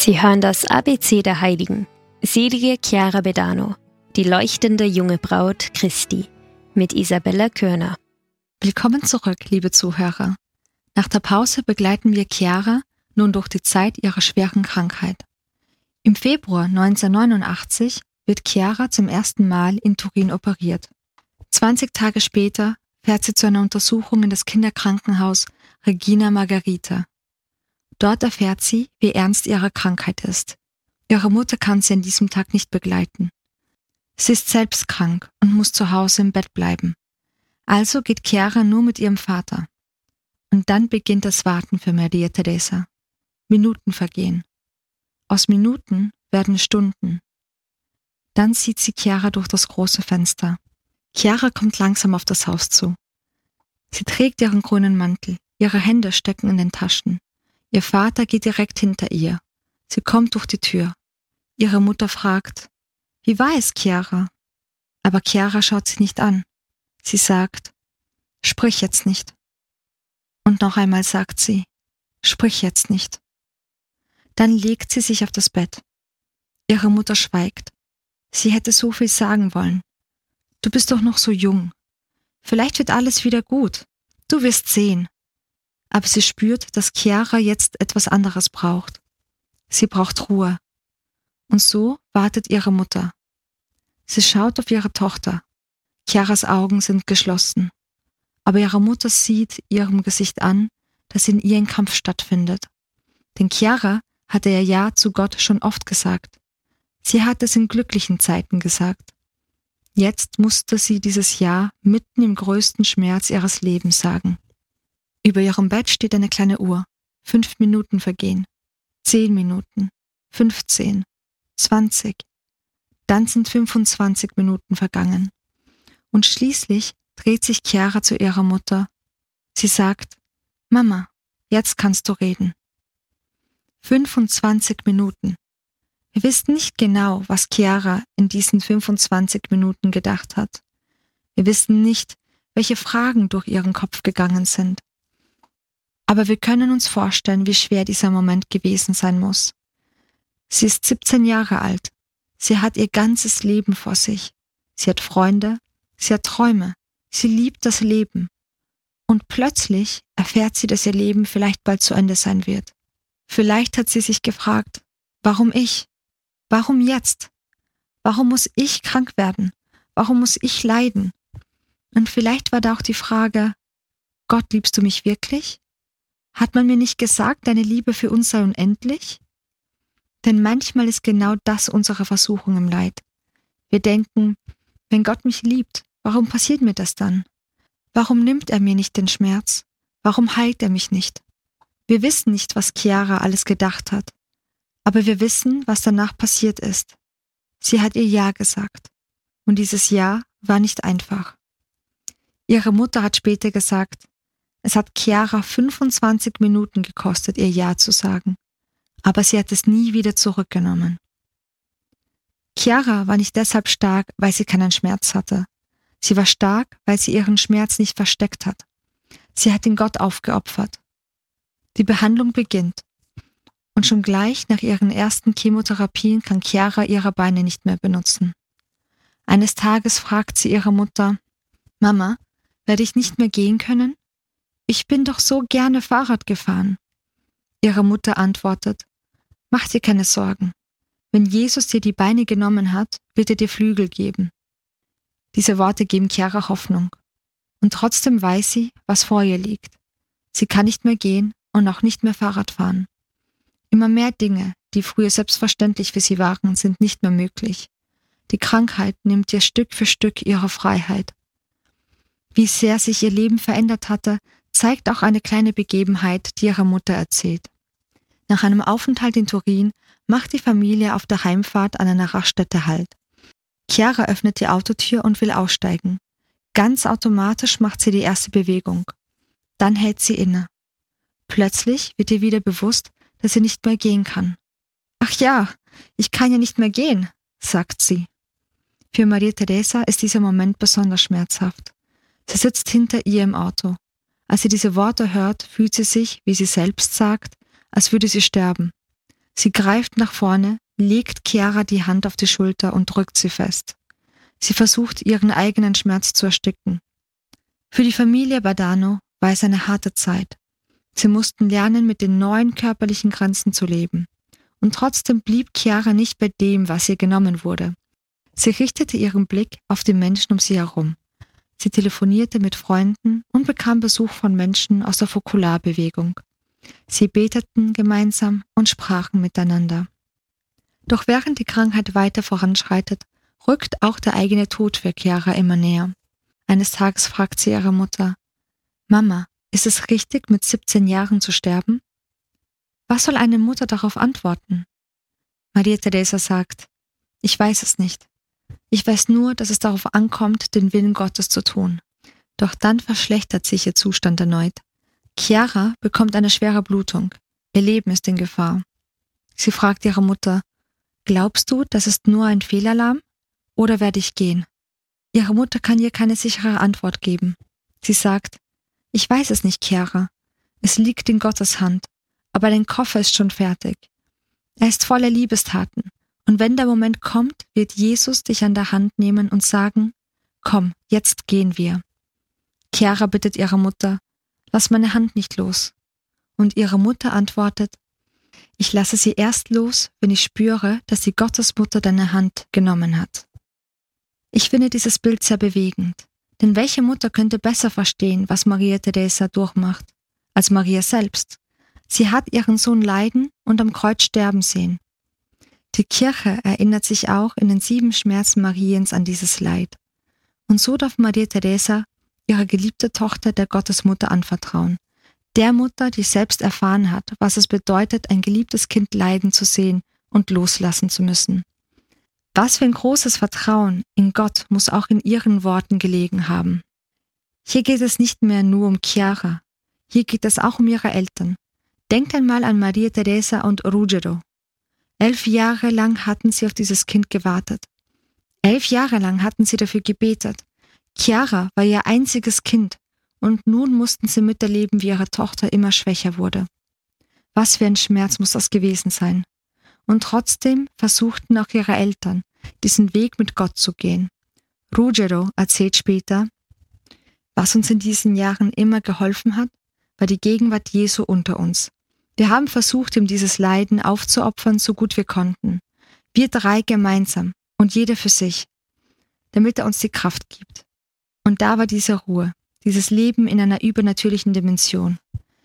Sie hören das ABC der Heiligen. Selige Chiara Bedano, die leuchtende junge Braut Christi, mit Isabella Körner. Willkommen zurück, liebe Zuhörer. Nach der Pause begleiten wir Chiara nun durch die Zeit ihrer schweren Krankheit. Im Februar 1989 wird Chiara zum ersten Mal in Turin operiert. 20 Tage später fährt sie zu einer Untersuchung in das Kinderkrankenhaus Regina Margherita. Dort erfährt sie, wie ernst ihre Krankheit ist. Ihre Mutter kann sie an diesem Tag nicht begleiten. Sie ist selbst krank und muss zu Hause im Bett bleiben. Also geht Chiara nur mit ihrem Vater. Und dann beginnt das Warten für Maria Teresa. Minuten vergehen. Aus Minuten werden Stunden. Dann sieht sie Chiara durch das große Fenster. Chiara kommt langsam auf das Haus zu. Sie trägt ihren grünen Mantel, ihre Hände stecken in den Taschen. Ihr Vater geht direkt hinter ihr. Sie kommt durch die Tür. Ihre Mutter fragt, wie war es, Chiara? Aber Chiara schaut sie nicht an. Sie sagt, sprich jetzt nicht. Und noch einmal sagt sie, sprich jetzt nicht. Dann legt sie sich auf das Bett. Ihre Mutter schweigt. Sie hätte so viel sagen wollen. Du bist doch noch so jung. Vielleicht wird alles wieder gut. Du wirst sehen. Aber sie spürt, dass Chiara jetzt etwas anderes braucht. Sie braucht Ruhe. Und so wartet ihre Mutter. Sie schaut auf ihre Tochter. Chiaras Augen sind geschlossen. Aber ihre Mutter sieht ihrem Gesicht an, dass in ihr ein Kampf stattfindet. Denn Chiara hatte ihr Ja zu Gott schon oft gesagt. Sie hat es in glücklichen Zeiten gesagt. Jetzt musste sie dieses Ja mitten im größten Schmerz ihres Lebens sagen. Über ihrem Bett steht eine kleine Uhr. 5 Minuten vergehen. 10 Minuten. 15. 20. Dann sind 25 Minuten vergangen. Und schließlich dreht sich Chiara zu ihrer Mutter. Sie sagt, Mama, jetzt kannst du reden. 25 Minuten. Wir wissen nicht genau, was Chiara in diesen 25 Minuten gedacht hat. Wir wissen nicht, welche Fragen durch ihren Kopf gegangen sind. Aber wir können uns vorstellen, wie schwer dieser Moment gewesen sein muss. Sie ist 17 Jahre alt. Sie hat ihr ganzes Leben vor sich. Sie hat Freunde, sie hat Träume, sie liebt das Leben. Und plötzlich erfährt sie, dass ihr Leben vielleicht bald zu Ende sein wird. Vielleicht hat sie sich gefragt, warum ich? Warum jetzt? Warum muss ich krank werden? Warum muss ich leiden? Und vielleicht war da auch die Frage, Gott, liebst du mich wirklich? Hat man mir nicht gesagt, deine Liebe für uns sei unendlich? Denn manchmal ist genau das unsere Versuchung im Leid. Wir denken, wenn Gott mich liebt, warum passiert mir das dann? Warum nimmt er mir nicht den Schmerz? Warum heilt er mich nicht? Wir wissen nicht, was Chiara alles gedacht hat. Aber wir wissen, was danach passiert ist. Sie hat ihr Ja gesagt. Und dieses Ja war nicht einfach. Ihre Mutter hat später gesagt, es hat Chiara 25 Minuten gekostet, ihr Ja zu sagen. Aber sie hat es nie wieder zurückgenommen. Chiara war nicht deshalb stark, weil sie keinen Schmerz hatte. Sie war stark, weil sie ihren Schmerz nicht versteckt hat. Sie hat ihn Gott aufgeopfert. Die Behandlung beginnt. Und schon gleich nach ihren ersten Chemotherapien kann Chiara ihre Beine nicht mehr benutzen. Eines Tages fragt sie ihre Mutter, Mama, werde ich nicht mehr gehen können? Ich bin doch so gerne Fahrrad gefahren. Ihre Mutter antwortet, mach dir keine Sorgen. Wenn Jesus dir die Beine genommen hat, wird er dir Flügel geben. Diese Worte geben Chiara Hoffnung. Und trotzdem weiß sie, was vor ihr liegt. Sie kann nicht mehr gehen und auch nicht mehr Fahrrad fahren. Immer mehr Dinge, die früher selbstverständlich für sie waren, sind nicht mehr möglich. Die Krankheit nimmt ihr Stück für Stück ihre Freiheit. Wie sehr sich ihr Leben verändert hatte, zeigt auch eine kleine Begebenheit, die ihre Mutter erzählt. Nach einem Aufenthalt in Turin macht die Familie auf der Heimfahrt an einer Raststätte Halt. Chiara öffnet die Autotür und will aussteigen. Ganz automatisch macht sie die erste Bewegung. Dann hält sie inne. Plötzlich wird ihr wieder bewusst, dass sie nicht mehr gehen kann. Ach ja, ich kann ja nicht mehr gehen, sagt sie. Für Maria Teresa ist dieser Moment besonders schmerzhaft. Sie sitzt hinter ihr im Auto. Als sie diese Worte hört, fühlt sie sich, wie sie selbst sagt, als würde sie sterben. Sie greift nach vorne, legt Chiara die Hand auf die Schulter und drückt sie fest. Sie versucht, ihren eigenen Schmerz zu ersticken. Für die Familie Badano war es eine harte Zeit. Sie mussten lernen, mit den neuen körperlichen Grenzen zu leben. Und trotzdem blieb Chiara nicht bei dem, was ihr genommen wurde. Sie richtete ihren Blick auf die Menschen um sie herum. Sie telefonierte mit Freunden und bekam Besuch von Menschen aus der Fokularbewegung. Sie beteten gemeinsam und sprachen miteinander. Doch während die Krankheit weiter voranschreitet, rückt auch der eigene Tod für Chiara immer näher. Eines Tages fragt sie ihre Mutter: »Mama, ist es richtig, mit 17 Jahren zu sterben?« Was soll eine Mutter darauf antworten? Maria Teresa sagt: »Ich weiß es nicht. Ich weiß nur, dass es darauf ankommt, den Willen Gottes zu tun.« Doch dann verschlechtert sich ihr Zustand erneut. Chiara bekommt eine schwere Blutung. Ihr Leben ist in Gefahr. Sie fragt ihre Mutter: »Glaubst du, das ist nur ein Fehlalarm? Oder werde ich gehen?« Ihre Mutter kann ihr keine sichere Antwort geben. Sie sagt: »Ich weiß es nicht, Chiara. Es liegt in Gottes Hand. Aber dein Koffer ist schon fertig. Er ist voller Liebestaten. Und wenn der Moment kommt, wird Jesus dich an der Hand nehmen und sagen: »Komm, jetzt gehen wir.« Chiara bittet ihre Mutter: »Lass meine Hand nicht los.« Und ihre Mutter antwortet: »Ich lasse sie erst los, wenn ich spüre, dass die Gottesmutter deine Hand genommen hat.« Ich finde dieses Bild sehr bewegend. Denn welche Mutter könnte besser verstehen, was Maria Teresa durchmacht, als Maria selbst? Sie hat ihren Sohn leiden und am Kreuz sterben sehen. Die Kirche erinnert sich auch in den 7 Schmerzen Mariens an dieses Leid. Und so darf Maria Teresa ihre geliebte Tochter der Gottesmutter anvertrauen. Der Mutter, die selbst erfahren hat, was es bedeutet, ein geliebtes Kind leiden zu sehen und loslassen zu müssen. Was für ein großes Vertrauen in Gott muss auch in ihren Worten gelegen haben. Hier geht es nicht mehr nur um Chiara. Hier geht es auch um ihre Eltern. Denkt einmal an Maria Teresa und Ruggero. 11 Jahre lang hatten sie auf dieses Kind gewartet. 11 Jahre lang hatten sie dafür gebetet. Chiara war ihr einziges Kind und nun mussten sie miterleben, wie ihre Tochter immer schwächer wurde. Was für ein Schmerz muss das gewesen sein. Und trotzdem versuchten auch ihre Eltern, diesen Weg mit Gott zu gehen. Ruggero erzählt später: Was uns in diesen Jahren immer geholfen hat, war die Gegenwart Jesu unter uns. Wir haben versucht, ihm dieses Leiden aufzuopfern, so gut wir konnten. Wir 3 gemeinsam und jeder für sich, damit er uns die Kraft gibt. Und da war diese Ruhe, dieses Leben in einer übernatürlichen Dimension.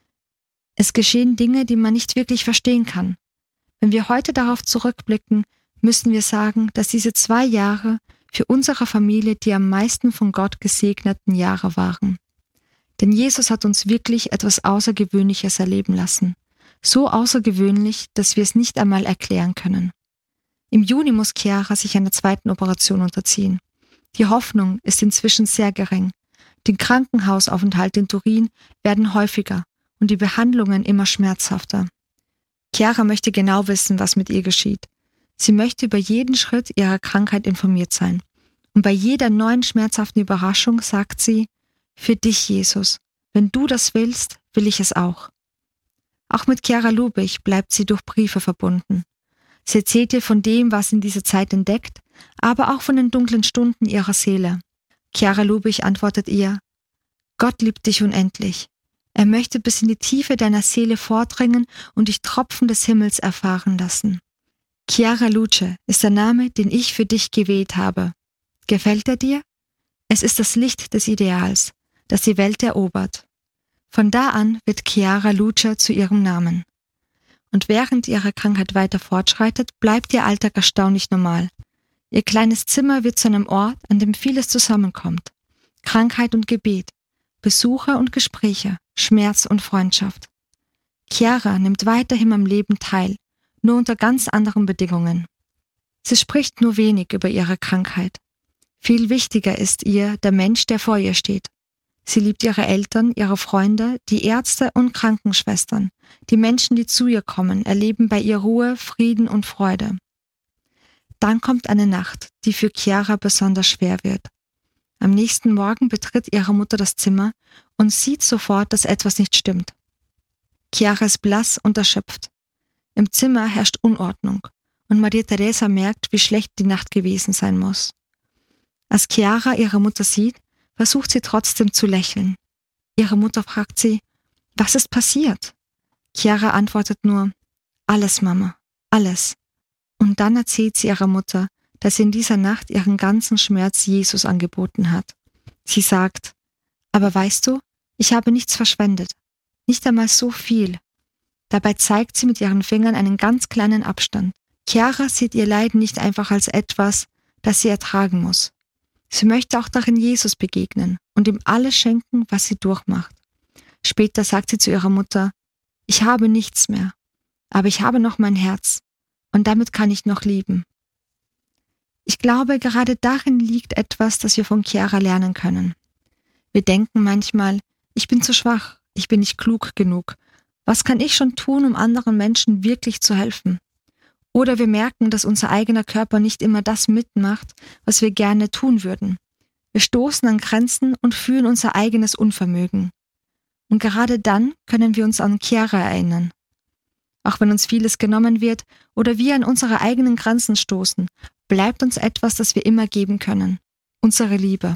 Es geschehen Dinge, die man nicht wirklich verstehen kann. Wenn wir heute darauf zurückblicken, müssen wir sagen, dass diese 2 Jahre für unsere Familie die am meisten von Gott gesegneten Jahre waren. Denn Jesus hat uns wirklich etwas Außergewöhnliches erleben lassen. So außergewöhnlich, dass wir es nicht einmal erklären können. Im Juni muss Chiara sich einer 2. Operation unterziehen. Die Hoffnung ist inzwischen sehr gering. Die Krankenhausaufenthalte in Turin werden häufiger und die Behandlungen immer schmerzhafter. Chiara möchte genau wissen, was mit ihr geschieht. Sie möchte über jeden Schritt ihrer Krankheit informiert sein. Und bei jeder neuen schmerzhaften Überraschung sagt sie: Für dich, Jesus, wenn du das willst, will ich es auch. Auch mit Chiara Lubich bleibt sie durch Briefe verbunden. Sie erzählt ihr von dem, was sie in dieser Zeit entdeckt, aber auch von den dunklen Stunden ihrer Seele. Chiara Lubich antwortet ihr: Gott liebt dich unendlich. Er möchte bis in die Tiefe deiner Seele vordringen und dich Tropfen des Himmels erfahren lassen. Chiara Luce ist der Name, den ich für dich gewählt habe. Gefällt er dir? Es ist das Licht des Ideals, das die Welt erobert. Von da an wird Chiara Luce zu ihrem Namen. Und während ihre Krankheit weiter fortschreitet, bleibt ihr Alltag erstaunlich normal. Ihr kleines Zimmer wird zu einem Ort, an dem vieles zusammenkommt. Krankheit und Gebet, Besuche und Gespräche, Schmerz und Freundschaft. Chiara nimmt weiterhin am Leben teil, nur unter ganz anderen Bedingungen. Sie spricht nur wenig über ihre Krankheit. Viel wichtiger ist ihr der Mensch, der vor ihr steht. Sie liebt ihre Eltern, ihre Freunde, die Ärzte und Krankenschwestern. Die Menschen, die zu ihr kommen, erleben bei ihr Ruhe, Frieden und Freude. Dann kommt eine Nacht, die für Chiara besonders schwer wird. Am nächsten Morgen betritt ihre Mutter das Zimmer und sieht sofort, dass etwas nicht stimmt. Chiara ist blass und erschöpft. Im Zimmer herrscht Unordnung und Maria Teresa merkt, wie schlecht die Nacht gewesen sein muss. Als Chiara ihre Mutter sieht, versucht sie trotzdem zu lächeln. Ihre Mutter fragt sie, was ist passiert? Chiara antwortet nur, alles, Mama, alles. Und dann erzählt sie ihrer Mutter, dass sie in dieser Nacht ihren ganzen Schmerz Jesus angeboten hat. Sie sagt, aber weißt du, ich habe nichts verschwendet, nicht einmal so viel. Dabei zeigt sie mit ihren Fingern einen ganz kleinen Abstand. Chiara sieht ihr Leiden nicht einfach als etwas, das sie ertragen muss. Sie möchte auch darin Jesus begegnen und ihm alles schenken, was sie durchmacht. Später sagt sie zu ihrer Mutter, ich habe nichts mehr, aber ich habe noch mein Herz und damit kann ich noch lieben. Ich glaube, gerade darin liegt etwas, das wir von Chiara lernen können. Wir denken manchmal, ich bin zu schwach, ich bin nicht klug genug. Was kann ich schon tun, um anderen Menschen wirklich zu helfen? Oder wir merken, dass unser eigener Körper nicht immer das mitmacht, was wir gerne tun würden. Wir stoßen an Grenzen und fühlen unser eigenes Unvermögen. Und gerade dann können wir uns an Chiara erinnern. Auch wenn uns vieles genommen wird oder wir an unsere eigenen Grenzen stoßen, bleibt uns etwas, das wir immer geben können. Unsere Liebe.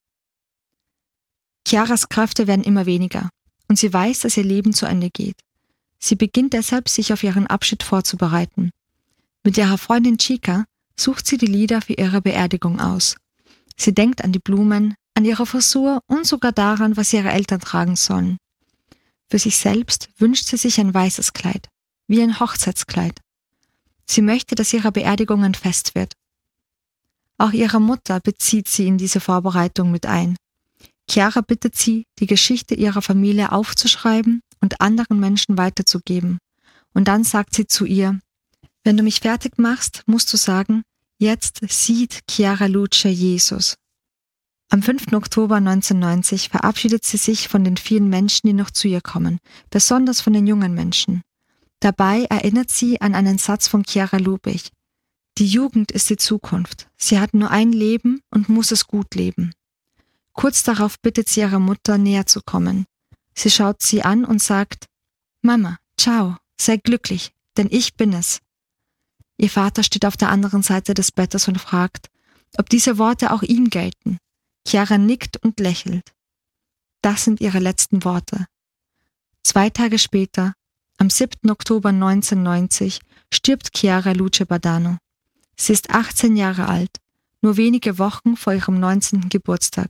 Chiaras Kräfte werden immer weniger und sie weiß, dass ihr Leben zu Ende geht. Sie beginnt deshalb, sich auf ihren Abschied vorzubereiten. Mit ihrer Freundin Chica sucht sie die Lieder für ihre Beerdigung aus. Sie denkt an die Blumen, an ihre Frisur und sogar daran, was ihre Eltern tragen sollen. Für sich selbst wünscht sie sich ein weißes Kleid, wie ein Hochzeitskleid. Sie möchte, dass ihre Beerdigung ein Fest wird. Auch ihre Mutter bezieht sie in diese Vorbereitung mit ein. Chiara bittet sie, die Geschichte ihrer Familie aufzuschreiben und anderen Menschen weiterzugeben. Und dann sagt sie zu ihr, wenn du mich fertig machst, musst du sagen, jetzt sieht Chiara Luce Jesus. Am 5. Oktober 1990 verabschiedet sie sich von den vielen Menschen, die noch zu ihr kommen, besonders von den jungen Menschen. Dabei erinnert sie an einen Satz von Chiara Lubich. Die Jugend ist die Zukunft. Sie hat nur ein Leben und muss es gut leben. Kurz darauf bittet sie ihre Mutter, näher zu kommen. Sie schaut sie an und sagt, Mama, ciao, sei glücklich, denn ich bin es. Ihr Vater steht auf der anderen Seite des Bettes und fragt, ob diese Worte auch ihm gelten. Chiara nickt und lächelt. Das sind ihre letzten Worte. 2 Tage später, am 7. Oktober 1990, stirbt Chiara Luce Badano. Sie ist 18 Jahre alt, nur wenige Wochen vor ihrem 19. Geburtstag.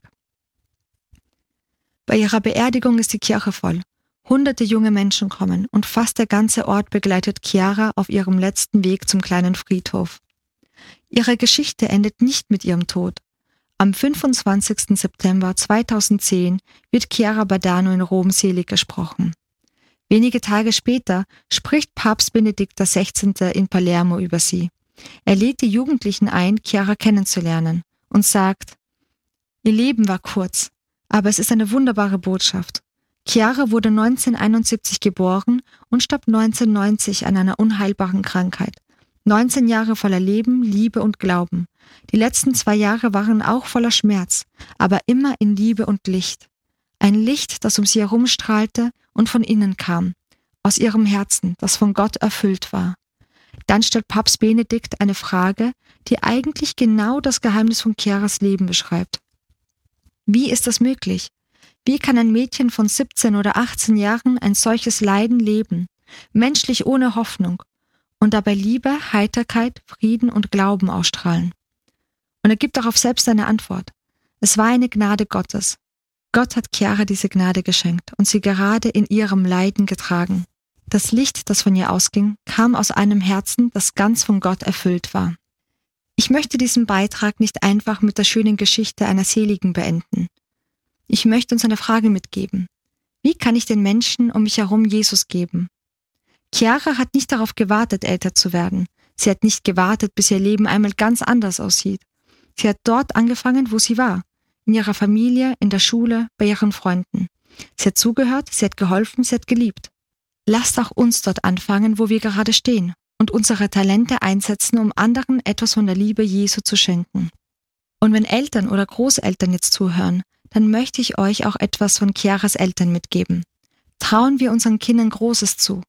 Bei ihrer Beerdigung ist die Kirche voll. Hunderte junge Menschen kommen und fast der ganze Ort begleitet Chiara auf ihrem letzten Weg zum kleinen Friedhof. Ihre Geschichte endet nicht mit ihrem Tod. Am 25. September 2010 wird Chiara Badano in Rom selig gesprochen. Wenige Tage später spricht Papst Benedikt XVI. In Palermo über sie. Er lädt die Jugendlichen ein, Chiara kennenzulernen und sagt, ihr Leben war kurz, aber es ist eine wunderbare Botschaft. Chiara wurde 1971 geboren und starb 1990 an einer unheilbaren Krankheit. 19 Jahre voller Leben, Liebe und Glauben. Die letzten 2 Jahre waren auch voller Schmerz, aber immer in Liebe und Licht. Ein Licht, das um sie herum strahlte und von innen kam, aus ihrem Herzen, das von Gott erfüllt war. Dann stellt Papst Benedikt eine Frage, die eigentlich genau das Geheimnis von Chiaras Leben beschreibt. Wie ist das möglich? Wie kann ein Mädchen von 17 oder 18 Jahren ein solches Leiden leben, menschlich ohne Hoffnung, und dabei Liebe, Heiterkeit, Frieden und Glauben ausstrahlen? Und er gibt darauf selbst eine Antwort. Es war eine Gnade Gottes. Gott hat Chiara diese Gnade geschenkt und sie gerade in ihrem Leiden getragen. Das Licht, das von ihr ausging, kam aus einem Herzen, das ganz von Gott erfüllt war. Ich möchte diesen Beitrag nicht einfach mit der schönen Geschichte einer Seligen beenden. Ich möchte uns eine Frage mitgeben. Wie kann ich den Menschen um mich herum Jesus geben? Chiara hat nicht darauf gewartet, älter zu werden. Sie hat nicht gewartet, bis ihr Leben einmal ganz anders aussieht. Sie hat dort angefangen, wo sie war. In ihrer Familie, in der Schule, bei ihren Freunden. Sie hat zugehört, sie hat geholfen, sie hat geliebt. Lasst auch uns dort anfangen, wo wir gerade stehen und unsere Talente einsetzen, um anderen etwas von der Liebe Jesu zu schenken. Und wenn Eltern oder Großeltern jetzt zuhören, dann möchte ich euch auch etwas von Chiaras Eltern mitgeben. Trauen wir unseren Kindern Großes zu.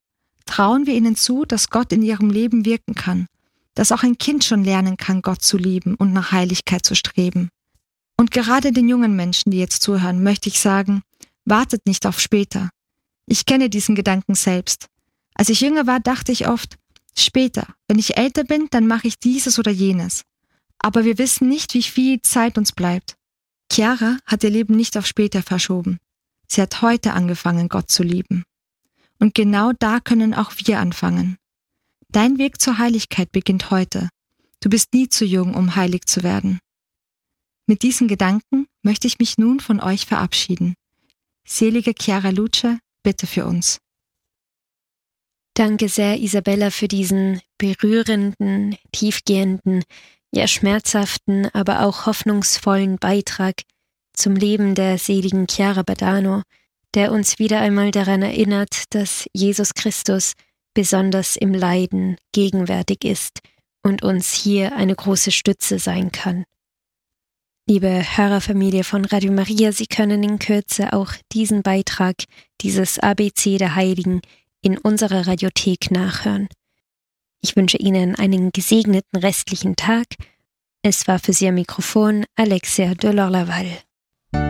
Trauen wir ihnen zu, dass Gott in ihrem Leben wirken kann, dass auch ein Kind schon lernen kann, Gott zu lieben und nach Heiligkeit zu streben. Und gerade den jungen Menschen, die jetzt zuhören, möchte ich sagen, wartet nicht auf später. Ich kenne diesen Gedanken selbst. Als ich jünger war, dachte ich oft, später, wenn ich älter bin, dann mache ich dieses oder jenes. Aber wir wissen nicht, wie viel Zeit uns bleibt. Chiara hat ihr Leben nicht auf später verschoben. Sie hat heute angefangen, Gott zu lieben. Und genau da können auch wir anfangen. Dein Weg zur Heiligkeit beginnt heute. Du bist nie zu jung, um heilig zu werden. Mit diesen Gedanken möchte ich mich nun von euch verabschieden. Selige Chiara Luce, bitte für uns. Danke sehr, Isabella, für diesen berührenden, tiefgehenden, ja schmerzhaften, aber auch hoffnungsvollen Beitrag zum Leben der seligen Chiara Badano, der uns wieder einmal daran erinnert, dass Jesus Christus besonders im Leiden gegenwärtig ist und uns hier eine große Stütze sein kann. Liebe Hörerfamilie von Radio Maria, Sie können in Kürze auch diesen Beitrag, dieses ABC der Heiligen, in unserer Radiothek nachhören. Ich wünsche Ihnen einen gesegneten restlichen Tag. Es war für Sie am Mikrofon Alexia de Lorlaval.